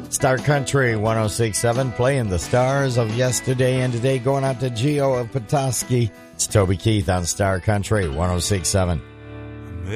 Star Country 106.7, playing the stars of yesterday and today, going out to Geo of Petoskey. It's Toby Keith on Star Country 106.7.